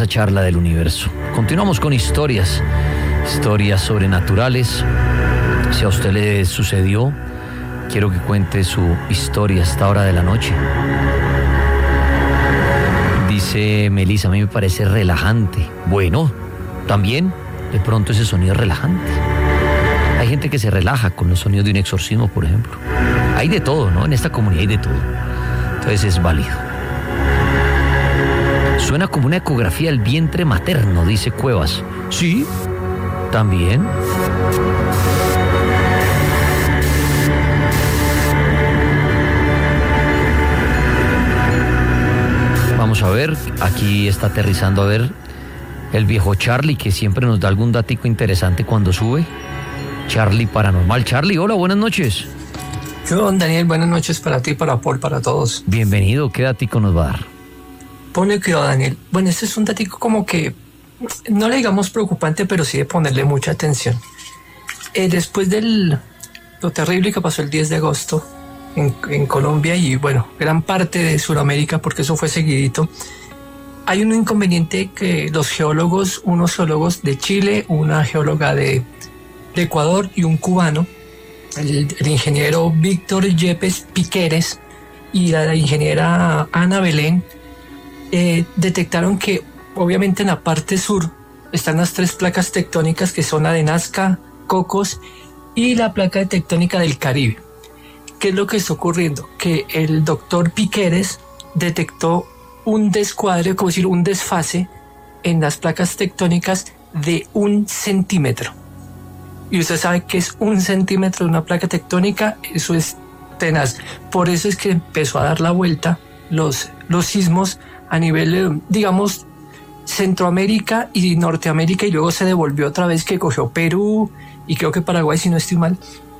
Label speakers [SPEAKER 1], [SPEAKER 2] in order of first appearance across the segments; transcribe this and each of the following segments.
[SPEAKER 1] esa charla del universo. Continuamos con historias sobrenaturales. Si a usted le sucedió, quiero que cuente su historia a esta hora de la noche. Dice Melissa, a mí me parece relajante. Bueno, también de pronto ese sonido es relajante. Hay gente que se relaja con los sonidos de un exorcismo, por ejemplo. Hay de todo, ¿no? En esta comunidad hay de todo. Entonces es válido. Suena como una ecografía del vientre materno, dice Cuevas. Sí, también. Vamos a ver, aquí está aterrizando a ver el viejo Charlie, que siempre nos da algún datico interesante cuando sube. Charlie Paranormal. Charlie, hola, buenas noches.
[SPEAKER 2] ¿Qué onda, Daniel? Buenas noches para ti, para Paul, para todos.
[SPEAKER 1] Bienvenido, ¿qué datico nos va a dar?
[SPEAKER 2] Ponle cuidado, Daniel. Bueno, este es un datico como que, no le digamos preocupante, pero sí de ponerle mucha atención. Después de lo terrible que pasó el 10 de agosto en Colombia y, bueno, gran parte de Sudamérica, porque eso fue seguidito, hay un inconveniente que los geólogos, unos geólogos de Chile, una geóloga de Ecuador y un cubano, el ingeniero Víctor Yepes Piqueres y la ingeniera Ana Belén, detectaron que obviamente en la parte sur están las tres placas tectónicas que son la de Nazca, Cocos y la placa tectónica del Caribe. ¿Qué es lo que está ocurriendo? Que el doctor Piqueres detectó un descuadre, como decir, un desfase en las placas tectónicas de 1 centímetro. Y usted sabe que es 1 centímetro de una placa tectónica, eso es tenaz. Por eso es que empezó a dar la vuelta los sismos a nivel, digamos, Centroamérica y Norteamérica, y luego se devolvió otra vez, que cogió Perú y creo que Paraguay, si no estoy mal.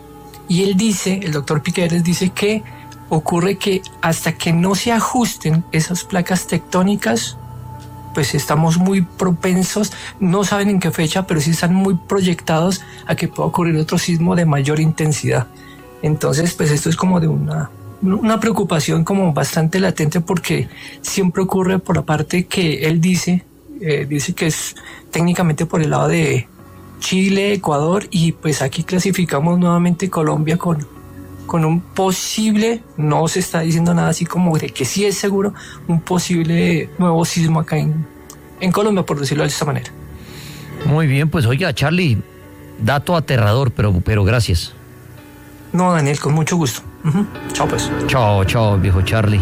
[SPEAKER 2] Y él dice, el doctor Piqueres dice que ocurre que hasta que no se ajusten esas placas tectónicas, pues estamos muy propensos, no saben en qué fecha, pero sí están muy proyectados a que pueda ocurrir otro sismo de mayor intensidad. Entonces, pues esto es como de una preocupación como bastante latente, porque siempre ocurre por la parte que él dice que es técnicamente por el lado de Chile, Ecuador, y pues aquí clasificamos nuevamente Colombia con un posible, no se está diciendo nada así como de que sí es seguro, un posible nuevo sismo acá en Colombia, por decirlo de esta manera.
[SPEAKER 1] Muy bien, pues oiga, Charlie, dato aterrador, pero gracias.
[SPEAKER 2] No, Daniel, con mucho gusto. Chao, pues.
[SPEAKER 1] Chao, viejo Charlie.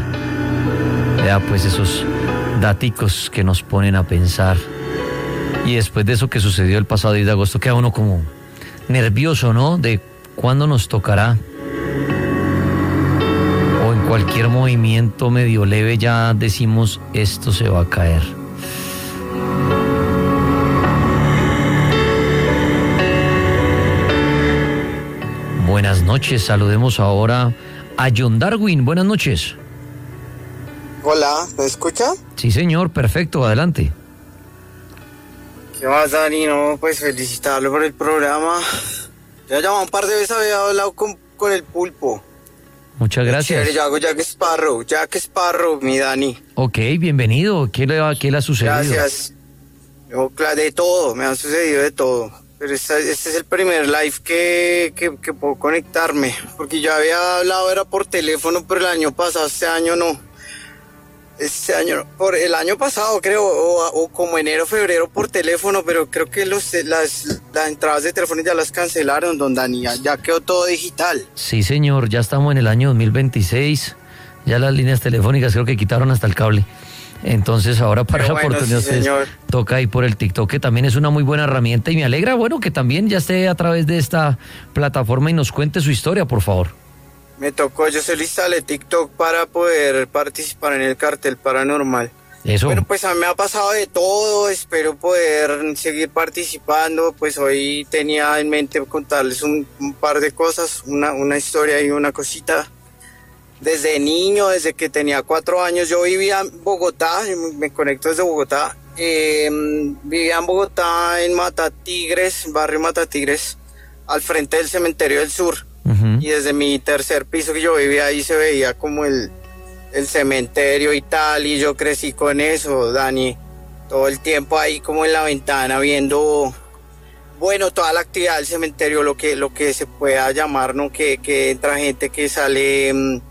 [SPEAKER 1] Vea, pues esos daticos que nos ponen a pensar. Y después de eso que sucedió el pasado 10 de agosto, queda uno como nervioso, ¿no? De cuándo nos tocará. O en cualquier movimiento medio leve ya decimos, esto se va a caer. Buenas noches, saludemos ahora a John Darwin. Buenas noches.
[SPEAKER 3] Hola, ¿me escucha?
[SPEAKER 1] Sí, señor, perfecto, adelante.
[SPEAKER 3] ¿Qué más, Dani? No, pues felicitarlo por el programa. Ya llamado un par de veces, había hablado con el pulpo.
[SPEAKER 1] Muchas gracias.
[SPEAKER 3] Chévere, yo hago Jack Sparrow, mi Dani.
[SPEAKER 1] Ok, bienvenido. ¿Qué le ha sucedido?
[SPEAKER 3] Gracias. De todo, me ha sucedido de todo. Pero este es el primer live que puedo conectarme. Porque yo había hablado, era por teléfono, pero el año pasado, este año no. Por el año pasado creo, o como enero, febrero por teléfono, pero creo que las entradas de teléfono ya las cancelaron, don Dani, ya quedó todo digital.
[SPEAKER 1] Sí, señor, ya estamos en el año 2026, ya las líneas telefónicas creo que quitaron hasta el cable. Entonces ahora para la oportunidad sí, toca ir por el TikTok, que también es una muy buena herramienta, y me alegra, bueno, que también ya esté a través de esta plataforma y nos cuente su historia, por favor.
[SPEAKER 3] Me tocó, yo se lo instalé TikTok para poder participar en el cartel paranormal.
[SPEAKER 1] Eso.
[SPEAKER 3] Bueno, pues a mí me ha pasado de todo, espero poder seguir participando. Pues hoy tenía en mente contarles un par de cosas, una historia y una cosita. Desde niño, desde que tenía 4 años, yo vivía en Bogotá, me conecto desde Bogotá. Vivía en Bogotá, en Matatigres, barrio Matatigres, al frente del Cementerio del Sur. Y desde mi tercer piso que yo vivía ahí se veía como el cementerio y tal, y yo crecí con eso, Dani. todo el tiempo ahí como en la ventana viendo, bueno, toda la actividad del cementerio, lo que se pueda llamar, ¿no? Que entra gente que salen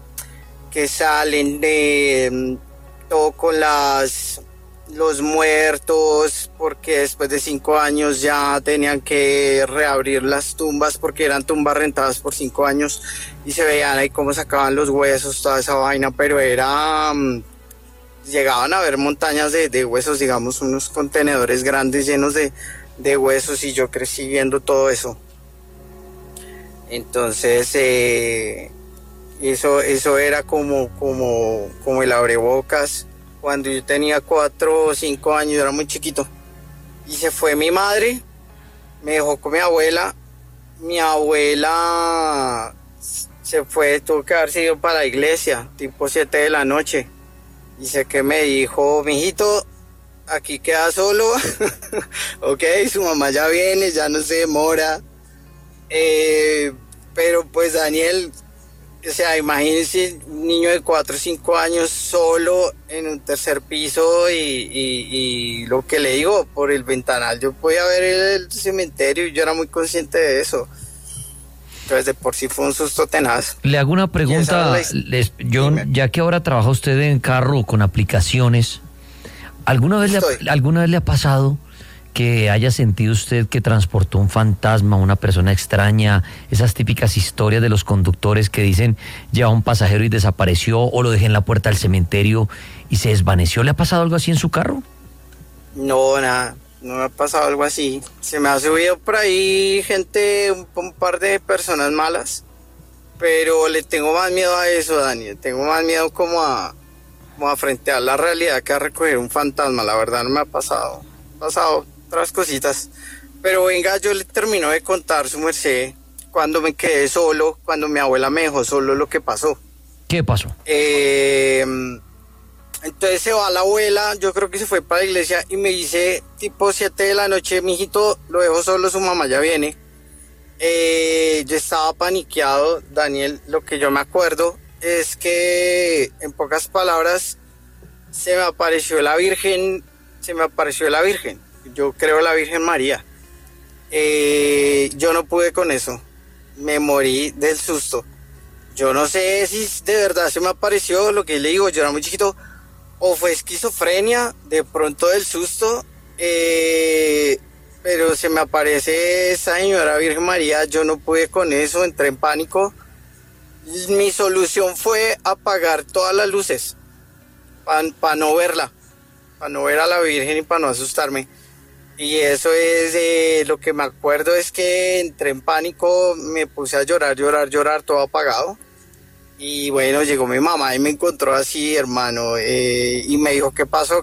[SPEAKER 3] de todo con los muertos, porque después de 5 años ya tenían que reabrir las tumbas porque eran tumbas rentadas por 5 años y se veían ahí cómo sacaban los huesos, toda esa vaina, pero llegaban a ver montañas de huesos, digamos, unos contenedores grandes llenos de huesos, y yo crecí viendo todo eso. Entonces eso era como el abrebocas. Cuando yo tenía 4 o 5 años, era muy chiquito, y se fue mi madre, me dejó con mi abuela se fue, tuvo que haberse ido para la iglesia, tipo 7 de la noche, y sé que me dijo, mijito, aquí queda solo, ok, su mamá ya viene, ya no se demora, pero pues Daniel, o sea, imagínense un niño de 4 o 5 años solo en un tercer piso y lo que le digo, por el ventanal yo podía ver el cementerio y yo era muy consciente de eso. Entonces de por sí fue un susto tenaz.
[SPEAKER 1] Le hago una pregunta, John, ya que ahora trabaja usted en carro con aplicaciones, ¿alguna vez le ha pasado que haya sentido usted que transportó un fantasma, una persona extraña, esas típicas historias de los conductores que dicen lleva un pasajero y desapareció, o lo dejé en la puerta del cementerio y se desvaneció? ¿Le ha pasado algo así en su carro?
[SPEAKER 3] No, nada, no me ha pasado algo así. Se me ha subido por ahí gente, un par de personas malas, pero le tengo más miedo a eso, Dani. Tengo más miedo como a frentear la realidad que a recoger un fantasma. La verdad no me ha pasado. Otras cositas, pero venga, yo le termino de contar, su merced, cuando me quedé solo, cuando mi abuela me dejó solo, lo que pasó.
[SPEAKER 1] ¿Qué pasó?
[SPEAKER 3] Entonces se va la abuela, yo creo que se fue para la iglesia, y me dice tipo 7 de la noche, mijito, lo dejo solo, su mamá ya viene. Yo estaba paniqueado, Daniel. Lo que yo me acuerdo es que, en pocas palabras, se me apareció la Virgen. Yo creo la Virgen María. Yo no pude con eso. Me morí del susto. Yo no sé si de verdad se me apareció, lo que le digo, yo era muy chiquito, o fue esquizofrenia, de pronto del susto, pero se me aparece esa señora Virgen María. Yo no pude con eso, entré en pánico. Mi solución fue apagar todas las luces, para no verla, para no ver a la Virgen y para no asustarme. Y eso es lo que me acuerdo, es que entré en pánico, me puse a llorar, todo apagado. Y bueno, llegó mi mamá y me encontró así, hermano, y me dijo, ¿qué pasó?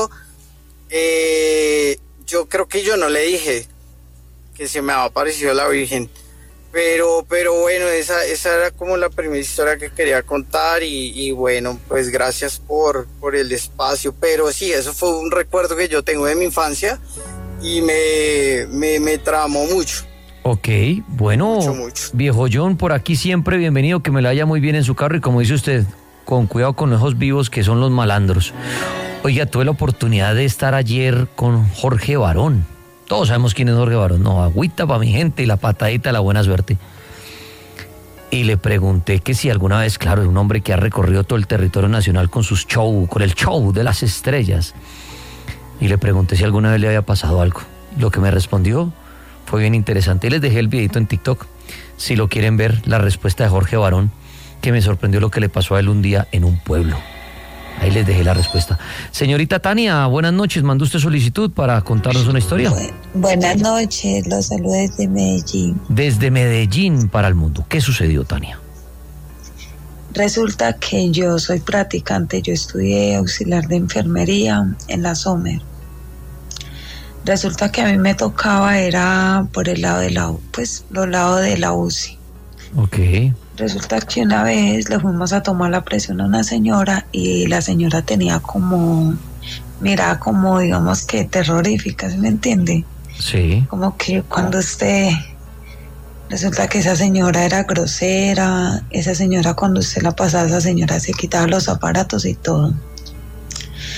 [SPEAKER 3] Yo creo que yo no le dije que se me había aparecido la Virgen, pero bueno, esa era como la primera historia que quería contar, y bueno, pues gracias por el espacio. Pero sí, eso fue un recuerdo que yo tengo de mi infancia y me tramó mucho.
[SPEAKER 1] Ok, bueno, mucho. Viejo John, por aquí siempre bienvenido, que me la haya muy bien en su carro, y como dice usted, con cuidado con los ojos vivos, que son los malandros. Oiga, tuve la oportunidad de estar ayer con Jorge Barón. Todos sabemos quién es Jorge Barón, no, agüita para mi gente y la patadita de la buena suerte. Y le pregunté que si alguna vez, claro, es un hombre que ha recorrido todo el territorio nacional con sus shows, con el show de las estrellas, y le pregunté si alguna vez le había pasado algo. Lo que me respondió fue bien interesante. Y les dejé el videito en TikTok, si lo quieren ver, la respuesta de Jorge Barón, que me sorprendió lo que le pasó a él un día en un pueblo. Ahí les dejé la respuesta. Señorita Tania, buenas noches. ¿Mandó usted solicitud para contarnos una historia?
[SPEAKER 4] Buenas noches, los saludo desde Medellín.
[SPEAKER 1] Desde Medellín para el mundo. ¿Qué sucedió, Tania?
[SPEAKER 4] Resulta que yo soy practicante, yo estudié auxiliar de enfermería en la Sommer. Resulta que a mí me tocaba, era por el lado de los lados de la UCI.
[SPEAKER 1] Ok.
[SPEAKER 4] Resulta que una vez le fuimos a tomar la presión a una señora, y la señora tenía mirada como, digamos que terrorífica, ¿sí me entiende?
[SPEAKER 1] Sí.
[SPEAKER 4] Como que cuando resulta que esa señora era grosera, esa señora cuando usted la pasaba, esa señora se quitaba los aparatos y todo.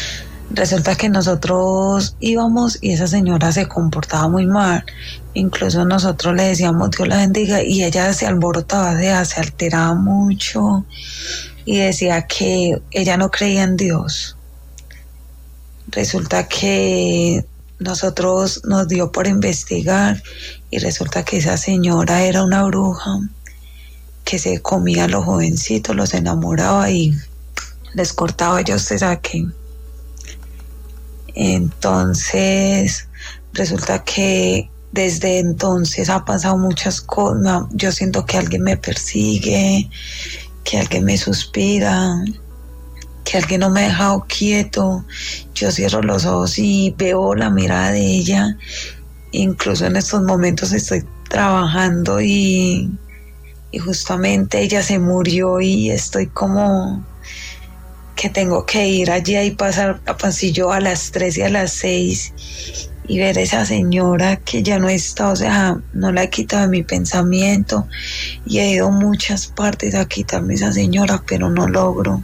[SPEAKER 4] Resulta que nosotros íbamos y esa señora se comportaba muy mal. Incluso nosotros le decíamos Dios la bendiga y ella se alborotaba, se alteraba mucho y decía que ella no creía en Dios. Resulta que nosotros nos dio por investigar y resulta que esa señora era una bruja que se comía a los jovencitos, los enamoraba y les cortaba, ya usted sabe qué. Entonces, resulta que desde entonces ha pasado muchas cosas. Yo siento que alguien me persigue, que alguien me suspira, que alguien no me ha dejado quieto. Yo cierro los ojos y veo la mirada de ella. Incluso en estos momentos estoy trabajando y justamente ella se murió y estoy como que tengo que ir allí y pasar a pasillo a las 3 y a las 6 y ver a esa señora que ya no está, o sea, no la he quitado de mi pensamiento y he ido a muchas partes a quitarme esa señora, pero no logro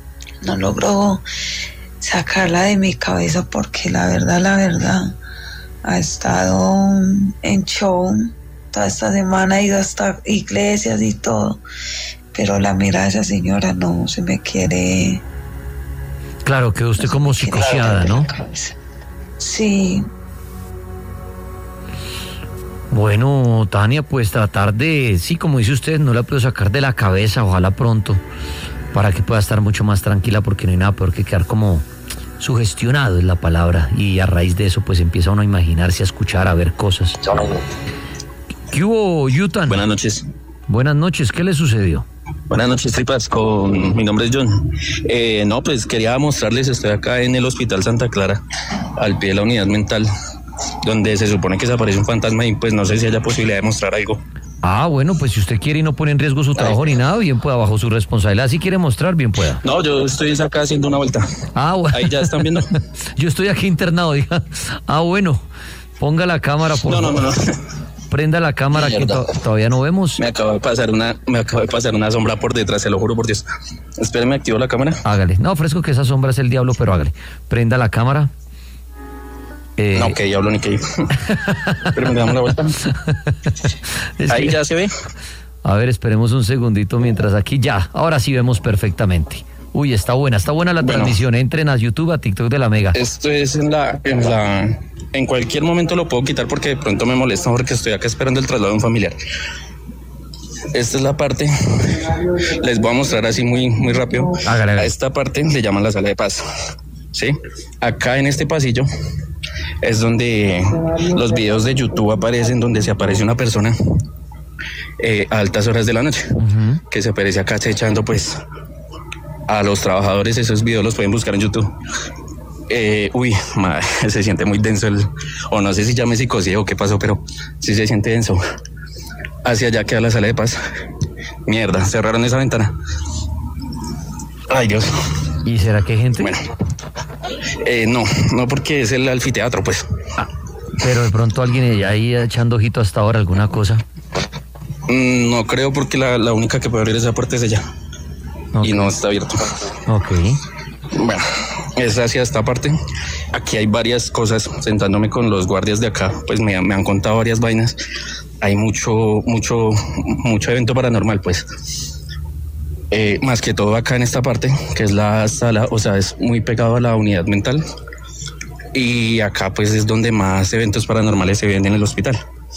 [SPEAKER 4] sacarla de mi cabeza porque la verdad ha estado en show toda esta semana, he ido hasta iglesias y todo, pero la mirada de esa señora no se me quiere.
[SPEAKER 1] Claro, quedó usted como psicoseada, ¿no?
[SPEAKER 4] Sí.
[SPEAKER 1] Bueno, Tania, pues tratar de, sí, como dice usted, no la puedo sacar de la cabeza, ojalá pronto, para que pueda estar mucho más tranquila, porque no hay nada peor que quedar como sugestionado, es la palabra, y a raíz de eso pues empieza uno a imaginarse, a escuchar, a ver cosas. ¿Qué hubo, Yutan?
[SPEAKER 5] Buenas noches.
[SPEAKER 1] Buenas noches, ¿qué le sucedió?
[SPEAKER 5] Buenas noches, tripas, mi nombre es John. No, pues quería mostrarles, estoy acá en el Hospital Santa Clara, al pie de la unidad mental, donde se supone que se aparece un fantasma y pues no sé si haya posibilidad de mostrar algo.
[SPEAKER 1] Ah, bueno, pues si usted quiere y no pone en riesgo su trabajo ni nada, bien pueda, bajo su responsabilidad. Si quiere mostrar, bien pueda.
[SPEAKER 5] No, yo estoy acá haciendo una vuelta.
[SPEAKER 1] Ah, bueno.
[SPEAKER 5] Ahí ya están viendo.
[SPEAKER 1] Yo estoy aquí internado, diga. Ah, bueno. Ponga la cámara, por favor. No. Prenda la cámara que todavía no vemos.
[SPEAKER 5] Me acaba de pasar una sombra por detrás, se lo juro por Dios. Espéreme, activo la cámara.
[SPEAKER 1] Hágale. No, ofrezco que esa sombra es el diablo, pero hágale. Prenda la cámara.
[SPEAKER 5] No, que diablo ni que. Pero me damos la vuelta. Ahí ya se ve.
[SPEAKER 1] A ver, esperemos un segundito mientras aquí ya. Ahora sí vemos perfectamente. Uy, está buena la transmisión. Entren a YouTube, a TikTok de la Mega.
[SPEAKER 5] Esto es en cualquier momento lo puedo quitar porque de pronto me molesta porque estoy acá esperando el traslado de un familiar. Esta es la parte, les voy a mostrar así muy rápido.
[SPEAKER 1] Hágale.
[SPEAKER 5] A esta parte le llaman la sala de paz, ¿sí? Acá en este pasillo es donde los videos de YouTube aparecen, donde se aparece una persona a altas horas de la noche, que se aparece acá echando pues a los trabajadores. Esos videos los pueden buscar en YouTube. Madre, se siente muy denso o no sé si ya me psicoseé o qué pasó, pero sí se siente denso. Hacia allá queda la sala de paz. Mierda, cerraron esa ventana. Ay, Dios.
[SPEAKER 1] ¿Y será que hay gente?
[SPEAKER 5] Bueno, no porque es el anfiteatro, pues.
[SPEAKER 1] Ah, pero de pronto alguien ahí echando ojito hasta ahora, alguna cosa.
[SPEAKER 5] No creo porque la única que puede abrir esa puerta es ella. Okay. Y no está abierto.
[SPEAKER 1] Ok.
[SPEAKER 5] Bueno, es hacia esta parte. Aquí hay varias cosas. Sentándome con los guardias de acá, pues me han contado varias vainas. Hay mucho evento paranormal, pues. Más que todo acá en esta parte, que es la sala, o sea, es muy pegado a la unidad mental. Y acá pues es donde más eventos paranormales se ven en el hospital.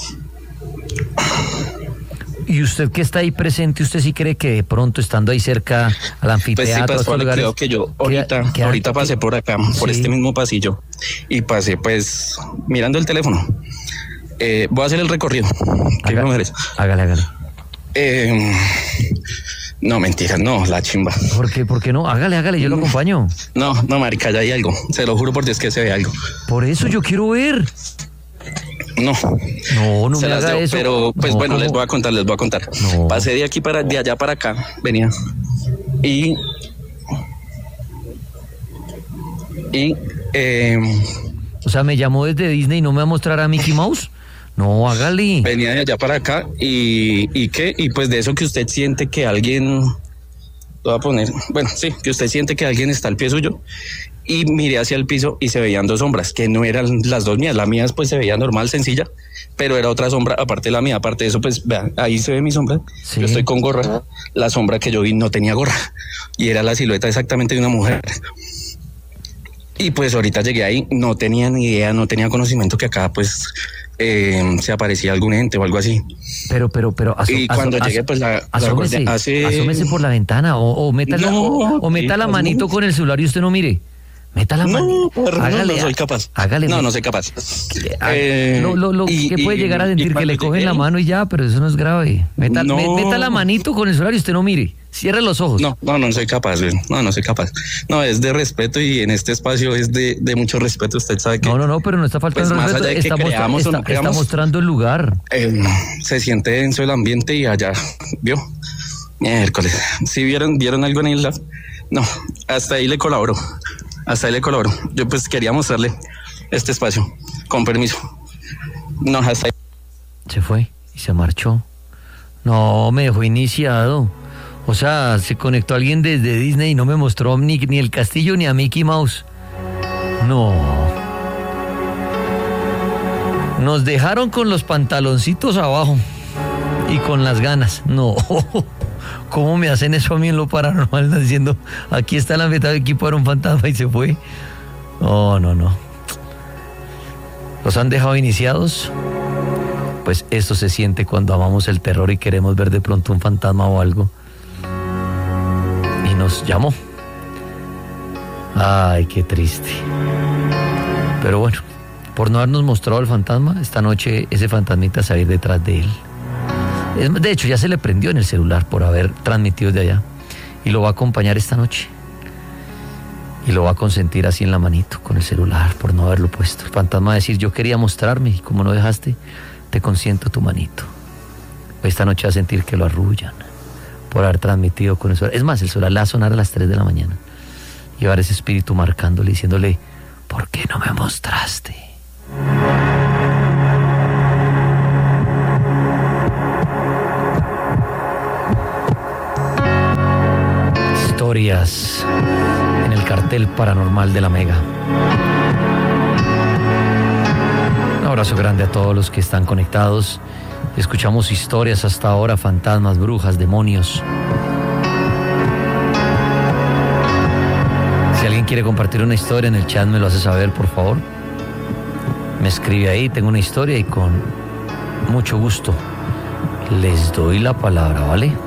[SPEAKER 1] ¿Y usted que está ahí presente, usted sí cree que de pronto estando ahí cerca al anfiteatro?
[SPEAKER 5] Pues sí, creo que yo ahorita pasé por acá, por este mismo pasillo, y pasé pues mirando el teléfono. Voy a hacer el recorrido.
[SPEAKER 1] Hágale.
[SPEAKER 5] No, mentira, no, la chimba.
[SPEAKER 1] ¿Por qué no? Hágale, yo lo acompaño.
[SPEAKER 5] No, marica, ya hay algo. Se lo juro por Dios que se ve algo.
[SPEAKER 1] Por eso yo quiero ver.
[SPEAKER 5] No
[SPEAKER 1] me haga eso.
[SPEAKER 5] Pero pues
[SPEAKER 1] no,
[SPEAKER 5] bueno,
[SPEAKER 1] ¿cómo?
[SPEAKER 5] les voy a contar.
[SPEAKER 1] No.
[SPEAKER 5] Pasé de allá para acá, venía. Y
[SPEAKER 1] o sea, me llamó desde Disney y no me va a mostrar a Mickey Mouse. No, hágale.
[SPEAKER 5] Venía de allá para acá y pues de eso que usted siente que alguien, lo voy a poner, bueno, sí, que usted siente que alguien está al pie suyo y miré hacia el piso y se veían 2 sombras, que no eran las 2 mías. La mía pues se veía normal, sencilla, pero era otra sombra aparte de la mía. Aparte de eso, pues vean, ahí se ve mi sombra. Sí. Yo estoy con gorra. La sombra que yo vi no tenía gorra y era la silueta exactamente de una mujer. Y pues ahorita llegué ahí, no tenía ni idea, no tenía conocimiento que acá pues se aparecía algún ente o algo así.
[SPEAKER 1] Pero
[SPEAKER 5] y cuando llegué pues
[SPEAKER 1] asómese por la ventana o meta la manito con el celular y usted no mire. Meta la mano.
[SPEAKER 5] No soy capaz.
[SPEAKER 1] Hágale.
[SPEAKER 5] No soy capaz.
[SPEAKER 1] ¿Qué puede llegar a sentir? Que le cogen la mano y ya, pero eso no es grave. Meta la manito con el celular y usted no mire. Cierre los ojos.
[SPEAKER 5] No soy capaz. No soy capaz. No, es de respeto y en este espacio es de mucho respeto. Usted sabe que...
[SPEAKER 1] No, pero no está faltando
[SPEAKER 5] pues,
[SPEAKER 1] respeto. Está mostrando el lugar.
[SPEAKER 5] Se siente denso el ambiente y allá, ¿vio? Miércoles. ¿Sí vieron algo en el lab? No, hasta ahí le colaboro. Yo pues quería mostrarle este espacio, con permiso. No, hasta ahí.
[SPEAKER 1] Se fue y se marchó. No, me dejó iniciado. O sea, se conectó alguien desde Disney y no me mostró ni el castillo ni a Mickey Mouse. No. Nos dejaron con los pantaloncitos abajo y con las ganas. No. ¿Cómo me hacen eso a mí en lo paranormal? Están diciendo, aquí está la mitad del equipo, era un fantasma y se fue. No. ¿Los han dejado iniciados? Pues esto se siente cuando amamos el terror y queremos ver de pronto un fantasma o algo. Y nos llamó. Ay, qué triste. Pero bueno, por no habernos mostrado el fantasma, esta noche ese fantasmita se va a ir detrás de él. De hecho, ya se le prendió en el celular por haber transmitido de allá. Y lo va a acompañar esta noche. Y lo va a consentir así en la manito, con el celular, por no haberlo puesto. El fantasma va a decir, yo quería mostrarme, y como no dejaste, te consiento tu manito. Esta noche va a sentir que lo arrullan por haber transmitido con el celular. Es más, el celular le va a sonar a las 3 de la mañana. Y va a haber ese espíritu marcándole, diciéndole, ¿por qué no me mostraste? Historias en el cartel paranormal de la Mega. Un abrazo grande a todos los que están conectados. Escuchamos historias hasta ahora, fantasmas, brujas, demonios. Si alguien quiere compartir una historia en el chat, me lo hace saber, por favor. Me escribe ahí, tengo una historia y con mucho gusto les doy la palabra, ¿vale?